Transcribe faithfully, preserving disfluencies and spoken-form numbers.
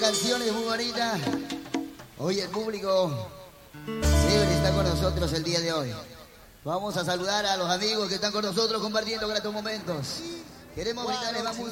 canciones muy bonitas. Hoy el público siempre está con nosotros el día de hoy. Vamos a saludar a los amigos que están con nosotros compartiendo en estos momentos. Queremos brindarles más música.